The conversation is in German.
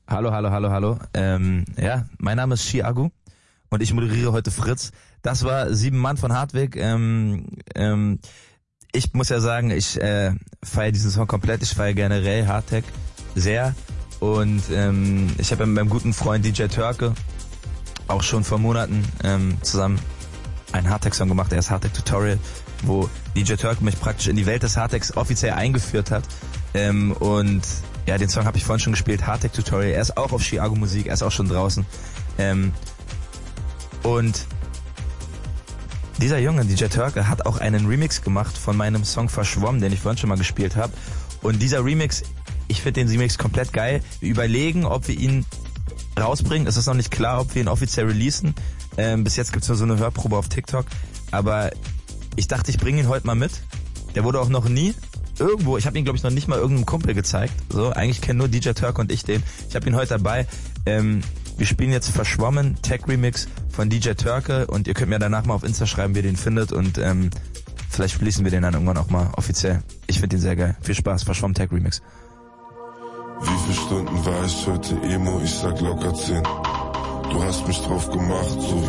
Hallo. Ja, mein Name ist Chiago und ich moderiere heute Fritz. Das war 7 Mann von Hartwig. Ich muss ja sagen, ich feiere diesen Song komplett. Ich feiere generell Hardtech sehr. Und ich habe mit meinem guten Freund DJ Türke auch schon vor Monaten zusammen einen Hardtech-Song gemacht. Er ist Hardtech Tutorial, wo DJ Türke mich praktisch in die Welt des Hardtechs offiziell eingeführt hat. Und ja, den Song habe ich vorhin schon gespielt, Hardtech Tutorial. Er ist auch auf Chiago Musik, er ist auch schon draußen. Und dieser Junge, DJ Türke, hat auch einen Remix gemacht von meinem Song Verschwommen, den ich vorhin schon mal gespielt habe. Und dieser Remix, ich finde den Remix komplett geil. Wir überlegen, ob wir ihn rausbringen. Es ist noch nicht klar, ob wir ihn offiziell releasen. Bis jetzt gibt's nur so eine Hörprobe auf TikTok. Aber ich dachte, ich bringe ihn heute mal mit. Der wurde auch noch nie irgendwo, ich habe ihn glaube ich noch nicht mal irgendeinem Kumpel gezeigt. So, eigentlich kennen nur DJ Türke und ich den. Ich habe ihn heute dabei. Wir spielen jetzt Verschwommen, Tech-Remix von DJ Türke und ihr könnt mir danach mal auf Insta schreiben, wie ihr den findet und vielleicht releasen wir den dann irgendwann auch mal offiziell. Ich finde den sehr geil. Viel Spaß, Verschwommen Tech-Remix. Wie viele Stunden war ich heute Emo? Ich sag locker 10. Du hast mich drauf gemacht, so